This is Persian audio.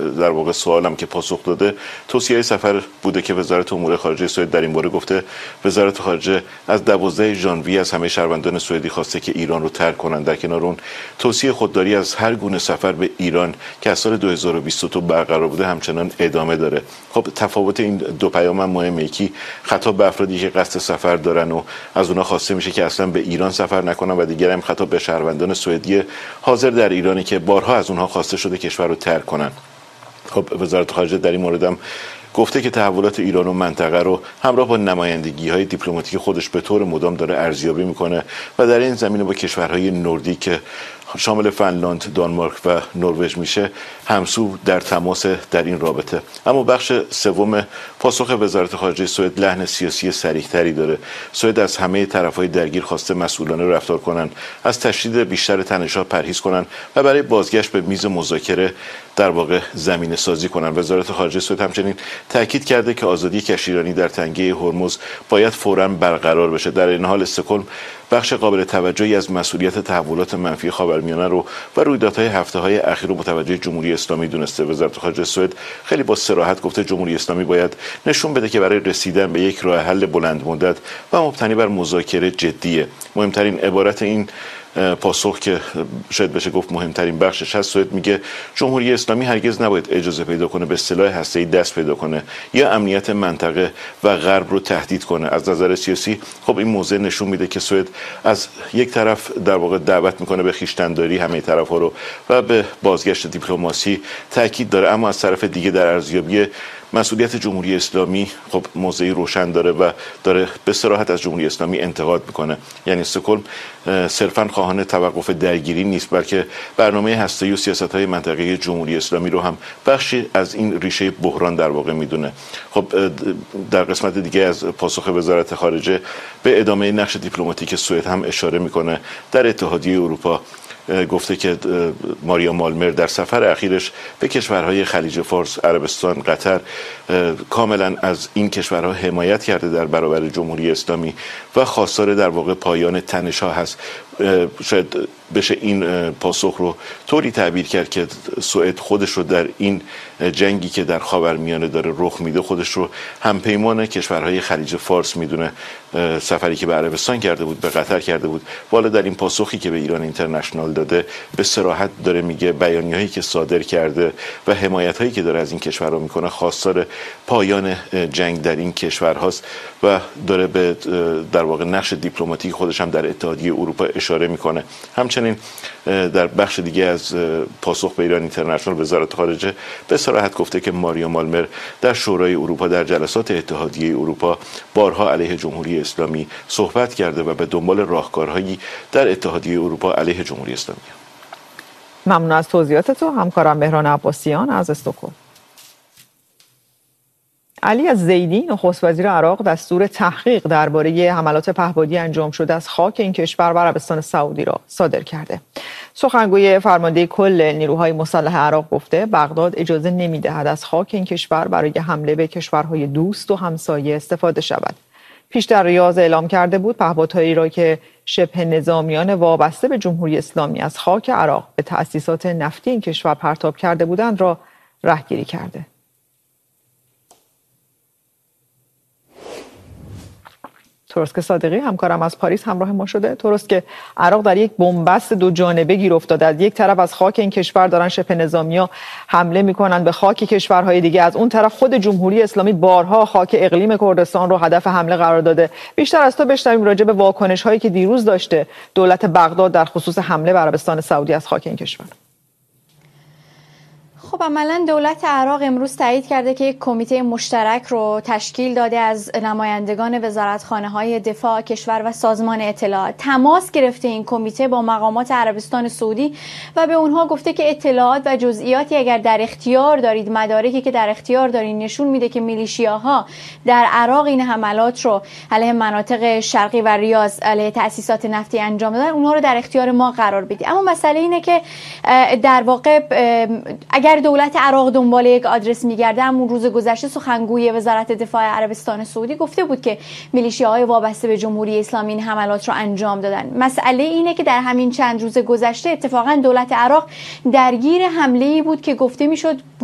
در واقع سوالم که پاسخ داده توصیه سفر بوده که وزارت امور خارجه سوئد در این باره گفته وزارت خارجه از 12 ژانویه از همه شهروندان سوئدی خواسته که ایران رو ترک کنند. در کنار اون توصیه خودداری از هر گونه سفر به ایران که از سال 2022 برقرار بوده همچنان ادامه داره. خب تفاوت این دو پیام هم مهمه. یکی خطاب به افرادی که قصد سفر دارن و از اونها خواسته میشه که اصلا به ایران سفر نکنن و دیگر هم خطاب به شهروندان سوئدی حاضر در ایرانی که بارها از اونها خواسته شده کشور رو ترک کنن. خب وزارت خارجه در این مورد هم گفته که تحولات ایران و منطقه رو همراه با نمایندگی‌های دیپلماتیک خودش به طور مدام داره ارزیابی میکنه و در این زمینه با کشورهای نوردیک که شامل فنلاند، دانمارک و نروژ میشه همسو در تماس در این رابطه. اما بخش سوم پاسخ وزارت خارجه سوئد لحن سیاسی صریح‌تری داره. سوئد از همه طرف‌های درگیر خواسته مسئولانه رفتار کنن، از تشدید بیشتر تنش‌ها پرهیز کنن و برای بازگشت به میز مذاکره در واقع زمینه سازی کنن. وزارت خارجه سوئد همچنین تاکید کرده که آزادی کشتیرانی در تنگه هرمز باید فوراً برقرار بشه. در این حال استکهلم بخش قابل توجهی از مسئولیت تحولات منفی خاورمیانه رو و رویدادهای هفته‌های اخیر رو متوجه جمهوری اسلامی دونسته. وزارت خارجه سوئد خیلی با صراحت گفته جمهوری اسلامی باید نشون بده که برای رسیدن به یک راه حل بلند مدت و مبتنی بر مذاکره جدیه. مهمترین عبارت این پاسخ که شاید بشه گفت مهمترین بخشش هست، سوئد میگه جمهوری اسلامی هرگز نباید اجازه پیدا کنه به سلاح هسته‌ای دست پیدا کنه یا امنیت منطقه و غرب رو تهدید کنه. از نظر سیاسی خب این موضوع نشون میده که سوئد از یک طرف در واقع دعوت میکنه به خویشتن‌داری همه طرف‌ها رو و به بازگشت دیپلماسی تاکید داره، اما از طرف دیگه در ارزیابی مسئولیت جمهوری اسلامی خب موضعی روشن داره و داره به صراحت از جمهوری اسلامی انتقاد میکنه. یعنی استکهلم صرفاً خواهان توقف درگیری نیست، بلکه برنامه هسته‌ای و سیاست‌های منطقه‌ای جمهوری اسلامی رو هم بخشی از این ریشه بحران در واقع میدونه. خب در قسمت دیگه از پاسخ وزارت خارجه به ادامه نقش دیپلماتیک سوئد هم اشاره میکنه. در اتحادیه اروپا گفته که ماریا مالمر در سفر اخیرش به کشورهای خلیج فارس، عربستان، قطر کاملا از این کشورها حمایت کرده در برابر جمهوری اسلامی و خواستار در واقع پایان تنش‌ها هست. شاید بشه این پاسخ رو طوری تعبیر کرد که سوئد خودش رو در این جنگی که در خاورمیانه داره رخ میده خودش رو همپیمان کشورهای خلیج فارس میدونه. سفری که به عربستان کرده بود، به قطر کرده بود، والا در این پاسخی که به ایران اینترنشنال داده به صراحت داره میگه بیانیه‌هایی که صادر کرده و حمایت‌هایی که داره از این کشورها میکنه خواستار پایان جنگ در این کشورهاست و داره به در واقع نقش دیپلماتیک خودش هم در اتحادیه اروپا اشاره میکنه. همچنین در بخش دیگه از پاسخ به ایران اینترنشنال وزارت خارجه به صراحت گفته که ماریا مالمر در شورای اروپا در جلسات اتحادیه اروپا بارها علیه جمهوری اسلامی صحبت کرده و به دنبال راهکارهایی در اتحادیه اروپا علیه جمهوری اسلامی. ممنون از توضیحاتتون همکارم مهران عباسیان از استکهلم. علی الزیدی نخست وزیر عراق دستور تحقیق درباره حملات پهپادی انجام شده از خاک این کشور و عربستان سعودی را صادر کرده. سخنگوی فرمانده کل نیروهای مسلح عراق گفته بغداد اجازه نمی‌دهد از خاک این کشور برای حمله به کشورهای دوست و همسایه استفاده شود. پیشتر ریاض اعلام کرده بود پهپادهایی را که شبه نظامیان وابسته به جمهوری اسلامی از خاک عراق به تأسیسات نفتی این کشور پرتاب کرده بودند را رهگیری کرده. تروسک صادقی همکارم از پاریس همراه ما شده. تروسک، عراق در یک بنبست دو جانبه گیر افتاده. از یک طرف از خاک این کشور دارن شبه نظامی‌ها حمله میکنن به خاک کشورهای دیگه، از اون طرف خود جمهوری اسلامی بارها خاک اقلیم کردستان رو هدف حمله قرار داده. بیشتر از تو بشنویم راجع به واکنش‌هایی که دیروز داشته دولت بغداد در خصوص حمله به عربستان سعودی از خاک این کشور. خب عملا دولت عراق امروز تایید کرده که یک کمیته مشترک رو تشکیل داده از نمایندگان وزارتخانه‌های دفاع کشور و سازمان اطلاعات. تماس گرفته این کمیته با مقامات عربستان سعودی و به اونها گفته که اطلاعات و جزئیاتی اگر در اختیار دارید، مدارکی که در اختیار دارید نشون میده که میلیشیاها در عراق این حملات رو علیه مناطق شرقی و ریاض علیه تأسیسات نفتی انجام دادن، اونها رو در اختیار ما قرار بدید. اما مسئله اینه که در واقع اگر دولت عراق دنبال یک آدرس میگرده، همون روز گذشته سخنگوی وزارت دفاع عربستان سعودی گفته بود که میلیشیاهای وابسته به جمهوری اسلامی این حملات رو انجام دادن. مسئله اینه که در همین چند روز گذشته اتفاقا دولت عراق درگیر حمله‌ای بود که گفته میشد